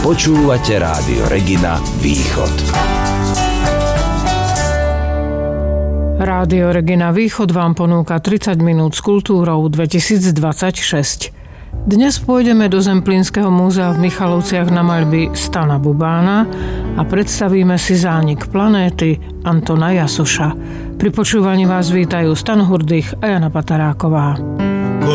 Počúvate Rádio Regina Východ. Rádio Regina Východ vám ponúka 30 minút s kultúrou 2026. Dnes pôjdeme do Zemplínskeho múzea v Michalovciach na maľby Stana Bubána a predstavíme si zánik planéty Antona Jasoša. Pri počúvaní vás vítajú Stan Hurdych a Jana Pataráková.